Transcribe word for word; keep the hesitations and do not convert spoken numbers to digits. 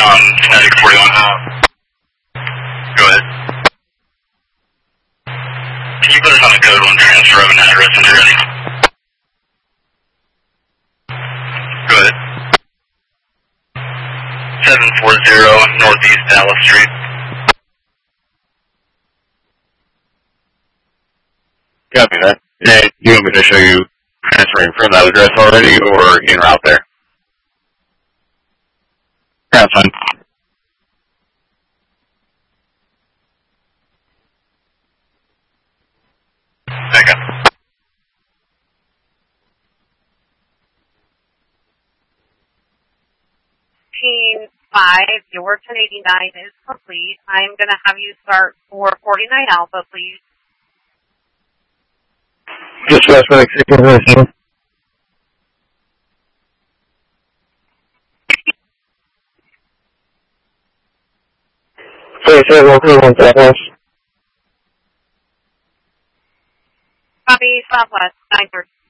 on Kinetic forty-one. Go ahead. Can you put us on the code one transfer of an address when you're ready? Go ahead. seven forty Northeast Dallas Street. Copy that. Hey, you want me to show you transferring from that address already or en route there? That's fine. Second. Team five, your ten eighty-nine is complete. I'm going to have you start for forty-nine Alpha, please. Just suspect sequence. Sorry, sir, one three one Southwest. Copy, Southwest, nine thirty.